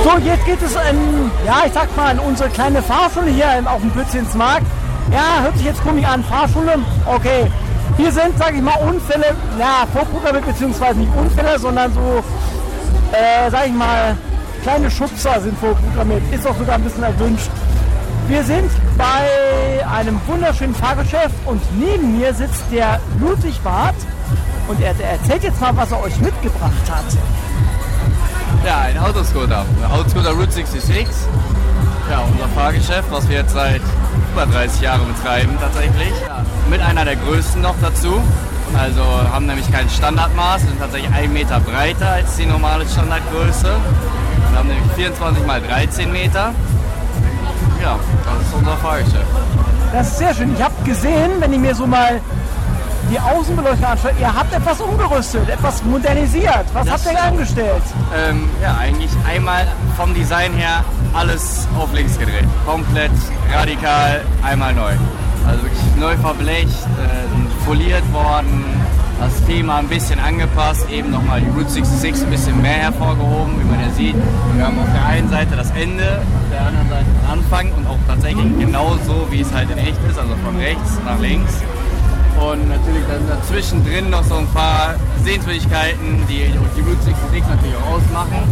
So, jetzt geht es in unsere kleine Fahrschule hier auf dem Bützchensmarkt. Ja, hört sich jetzt komisch an, Fahrschule, okay. Hier sind, sage ich mal, Unfälle, vorprogrammiert, beziehungsweise nicht Unfälle, sondern so, kleine Schubser sind vorprogrammiert. Ist auch sogar ein bisschen erwünscht. Wir sind bei einem wunderschönen Fahrgeschäft und neben mir sitzt der Ludwig Barth und er erzählt jetzt mal, was er euch mitgebracht hat. Ja, ein Autoscooter Route 66. Ja, unser Fahrgeschäft, was wir jetzt seit über 30 Jahren betreiben tatsächlich. Ja, mit einer der größten noch dazu. Also haben nämlich kein Standardmaß, sind tatsächlich 1 Meter breiter als die normale Standardgröße. Wir haben nämlich 24 x 13 Meter. Ja, das ist unser Fahrgeschäft. Das ist sehr schön. Ich habe gesehen, wenn ich mir so mal die Außenbeleuchtung anschaue, ihr habt etwas umgerüstet, etwas modernisiert. Was habt ihr angestellt? Eigentlich einmal vom Design her alles auf links gedreht. Komplett radikal, einmal neu. Also wirklich neu verblecht, foliert worden, das Thema ein bisschen angepasst, eben nochmal die Route 66 ein bisschen mehr hervorgehoben, wie man ja sieht. Wir haben auf der einen Seite das Ende, auf der anderen Seite den Anfang und auch tatsächlich genauso, wie es halt in echt ist, also von rechts nach links. Und natürlich dann dazwischen drin noch so ein paar Sehenswürdigkeiten, die die Route 66 natürlich auch ausmachen.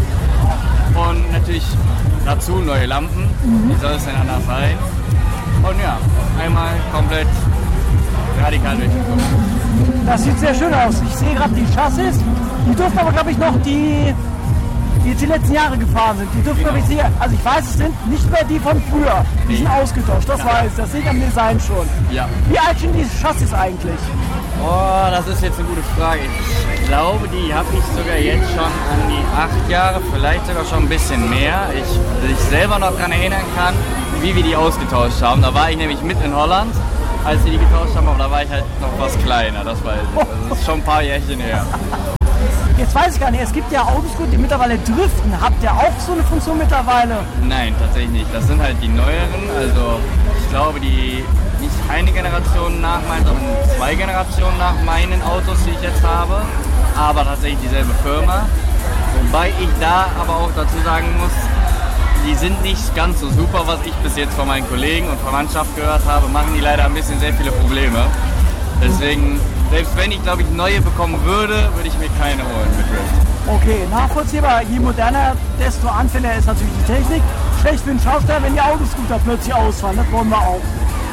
Und natürlich dazu neue Lampen, wie soll es denn anders sein? Und ja, einmal komplett radikal durchgekommen. Das sieht sehr schön aus. Ich sehe gerade die Chassis. Die dürften aber, glaube ich, noch die jetzt die letzten Jahre gefahren sind. Die dürften, glaube ich, also ich weiß, es sind nicht mehr die von früher. Die sind ausgetauscht, das weiß ich. Das sehe ich am Design schon. Ja. Wie alt sind diese Chassis eigentlich? Oh, das ist jetzt eine gute Frage. Ich glaube, die habe ich sogar jetzt schon an die 8 Jahre, vielleicht sogar schon ein bisschen mehr. Ich selber noch daran erinnern kann, wie wir die ausgetauscht haben. Da war ich nämlich mit in Holland, als wir die getauscht haben, aber da war ich halt noch was kleiner, das weiß ich. Also das ist schon ein paar Jährchen her. Jetzt weiß ich gar nicht, es gibt ja Autoscooter, die mittlerweile driften. Habt ihr auch so eine Funktion mittlerweile? Nein, tatsächlich nicht. Das sind halt die neueren, also ich glaube, die nicht eine Generation nach meinen, sondern 2 Generationen nach meinen Autos, die ich jetzt habe, aber tatsächlich dieselbe Firma. Wobei ich da aber auch dazu sagen muss, die sind nicht ganz so super, was ich bis jetzt von meinen Kollegen und Verwandtschaft gehört habe, machen die leider ein bisschen sehr viele Probleme. Deswegen, selbst wenn ich, glaube ich, neue bekommen würde, würde ich mir keine holen mit Drift. Okay, nachvollziehbar. Je moderner, desto anfälliger ist natürlich die Technik. Schlecht für den Schauspieler, wenn die Autoscooter plötzlich ausfahren. Das wollen wir auch.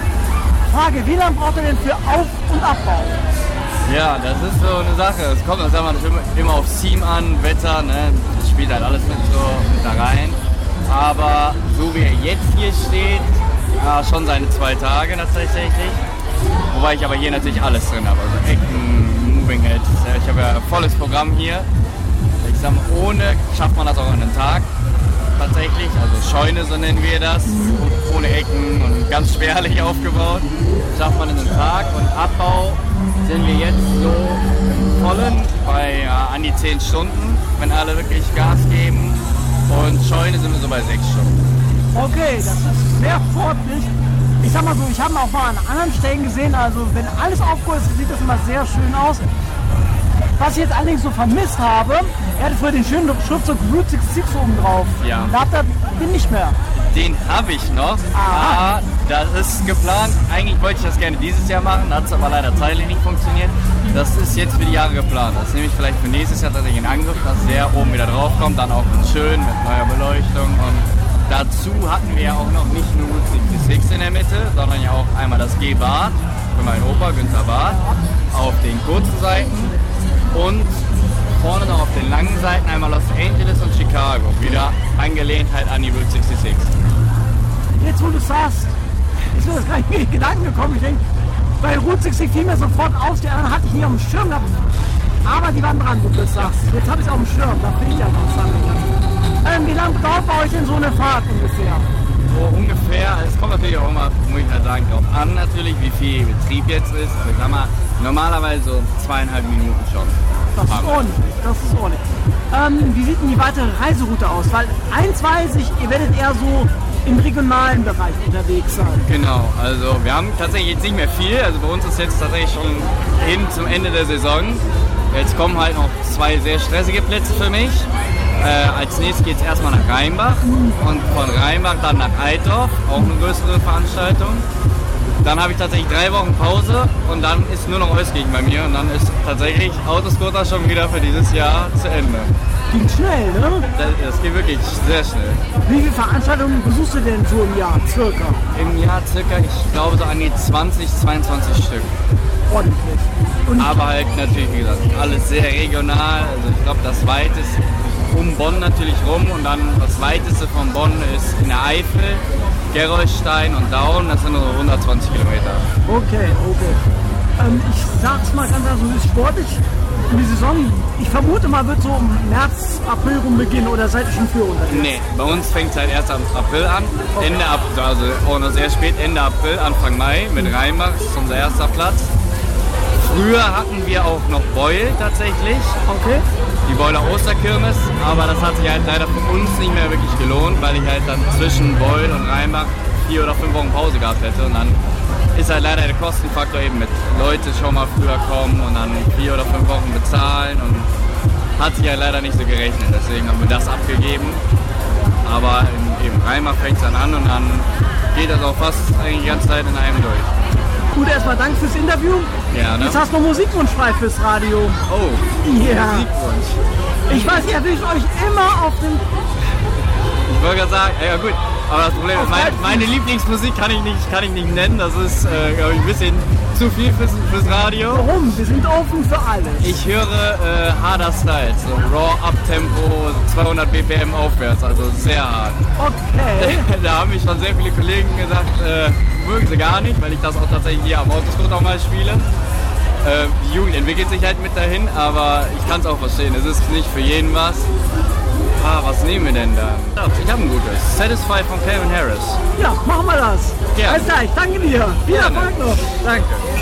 Frage, wie lange braucht ihr denn für Auf- und Abbau? Ja, das ist so eine Sache. Es kommt immer auf Team an, Wetter, ne? Das spielt halt alles mit da rein. Aber so wie er jetzt hier steht, schon seine 2 Tage tatsächlich. Wobei ich aber hier natürlich alles drin habe. Also Ecken, Moving Heads. Ich habe ja ein volles Programm hier. Ich sag mal, ohne schafft man das auch in einem Tag. Tatsächlich, also Scheune, so nennen wir das. Ohne Ecken und ganz spärlich aufgebaut. Schafft man in einem Tag. Und Abbau sind wir jetzt so im Vollen bei an die 10 Stunden, wenn alle wirklich Gas geben. Und Scheune sind wir so bei 6 Stunden. Okay, das ist sehr sportlich. Ich sag mal so, ich habe ihn auch mal an anderen Stellen gesehen, also wenn alles aufgeholt ist, sieht das immer sehr schön aus. Was ich jetzt allerdings so vermisst habe, er hatte früher den schönen Schriftzug Route 66 oben drauf. Ja. Da habt ihr den nicht mehr. Den habe ich noch. Das ist geplant. Eigentlich wollte ich das gerne dieses Jahr machen, hat es aber leider zeitlich nicht funktioniert. Das ist jetzt für die Jahre geplant. Das nehme ich vielleicht für nächstes Jahr tatsächlich in Angriff, dass der oben wieder drauf kommt, dann auch schön mit neuer Beleuchtung. Und dazu hatten wir ja auch noch nicht nur Route 66 in der Mitte, sondern ja auch einmal das G-Barth für meinen Opa Günther Barth auf den kurzen Seiten und vorne noch auf den langen Seiten einmal Los Angeles und Chicago, wieder angelehnt halt an die Route 66. Jetzt wo du sagst, ist mir das gar nicht in die Gedanken gekommen. Ich denke, bei Route 66 fiel mir sofort auf, die anderen hatte ich nie auf dem Schirm gehabt. Aber die waren dran, wo du das sagst. Jetzt habe ich es auf dem Schirm, da finde ich ja interessant. Wie lange dauert bei euch denn so eine Fahrt ungefähr? So ungefähr, es kommt natürlich auch immer, muss ich halt sagen, drauf an natürlich, wie viel Betrieb jetzt ist. Also ich sag mal, normalerweise so 2,5 Minuten schon. Das ist ordentlich, das ist ordentlich. Wie sieht denn die weitere Reiseroute aus? Weil eins weiß ich, ihr werdet eher so im regionalen Bereich unterwegs sein. Genau, also wir haben tatsächlich jetzt nicht mehr viel, also bei uns ist jetzt tatsächlich schon hin zum Ende der Saison. Jetzt kommen halt noch 2 sehr stressige Plätze für mich. Als nächstes geht es erstmal nach Rheinbach und von Rheinbach dann nach Altdorf, auch eine größere Veranstaltung. Dann habe ich tatsächlich 3 Wochen Pause und dann ist nur noch Euskirchen bei mir und dann ist tatsächlich Autoscooter schon wieder für dieses Jahr zu Ende. Ging schnell, ne? Das geht wirklich sehr schnell. Wie viele Veranstaltungen besuchst du denn so im Jahr, circa? Im Jahr circa, ich glaube so an die 20, 22 Stück. Ordentlich. Und Aber halt natürlich, wie gesagt, alles sehr regional. Also ich glaube, das weiteste um Bonn natürlich rum und dann das weiteste von Bonn ist in der Eifel, Gerolstein und Daun, das sind nur 120 Kilometer. okay. Ich sag's mal ganz einfach, so ist sportlich. Die Saison, ich vermute mal, wird so im März, April rum beginnen oder seid ihr schon früher unterwegs? Nee, bei uns fängt es halt erst am April an, Ende April, also auch noch sehr spät, Ende April, Anfang Mai mit Rheinbach, das ist unser erster Platz. Früher hatten wir auch noch Beul tatsächlich, Okay. die Beuler Osterkirmes, aber das hat sich halt leider für uns nicht mehr wirklich gelohnt, weil ich halt dann zwischen Beul und Rheinbach 4 oder 5 Wochen Pause gehabt hätte und dann ist halt leider der Kostenfaktor eben mit Leute schon mal früher kommen und dann 4 oder 5 Wochen bezahlen und hat sich halt leider nicht so gerechnet, deswegen haben wir das abgegeben. Aber in Rheinbach fängt es dann an und dann geht das auch fast eigentlich die ganze Zeit in einem durch. Gut, erstmal danke fürs Interview. Ja, ne? Jetzt hast du noch Musikwunsch frei fürs Radio. Oh, Ja. Musikwunsch. Ich weiß, ihr erwischt euch immer auf den... Ich wollte gerade sagen, ja gut, aber das Problem ist, meine Lieblingsmusik kann ich nicht nennen, das ist glaube ich ein bisschen zu viel fürs Radio. Warum? Wir sind offen für alles. Ich höre harder Styles, so Raw, Uptempo, 200 BPM aufwärts, also sehr hart. Okay. Da haben mich schon sehr viele Kollegen gesagt, mögen sie gar nicht, weil ich das auch tatsächlich hier am Autoscooter mal spiele. Die Jugend entwickelt sich halt mit dahin, aber ich kann es auch verstehen, es ist nicht für jeden was. Was nehmen wir denn da? Ich habe ein gutes. Satisfy von Calvin Harris. Ja, machen wir das. Gerne. Alles klar, ich danke dir. Viel Gerne. Erfolg noch. Danke.